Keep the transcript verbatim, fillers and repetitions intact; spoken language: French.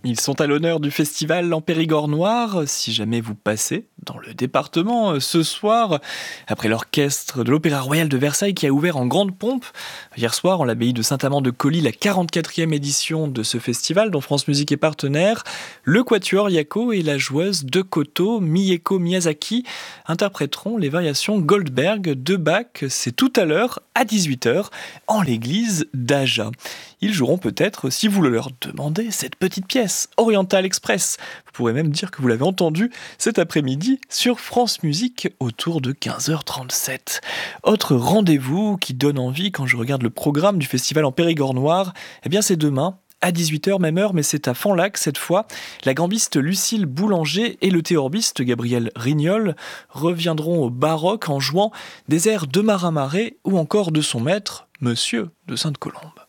Ils sont à l'honneur du festival en Périgord noir. Si jamais vous passez dans le département ce soir, après l'orchestre de l'Opéra Royal de Versailles qui a ouvert en grande pompe hier soir en l'abbaye de Saint-Amand-de-Colly la quarante-quatrième édition de ce festival dont France Musique est partenaire, le quatuor Yako et la joueuse de koto Mieko Miyazaki interpréteront les variations Goldberg de Bach. C'est tout à l'heure à dix-huit heures en l'église d'Aja. Ils joueront peut-être, si vous le leur demandez, cette petite pièce, Oriental Express. Vous pourrez même dire que vous l'avez entendue cet après-midi sur France Musique autour de quinze heures trente-sept. Autre rendez-vous qui donne envie quand je regarde le programme du festival en Périgord noir, eh bien c'est demain. À dix-huit heures, même heure, mais c'est à Fanlac cette fois. La gambiste Lucille Boulanger et le théorbiste Gabriel Rignol reviendront au baroque en jouant des airs de Marin Marais ou encore de son maître, Monsieur de Sainte-Colombe.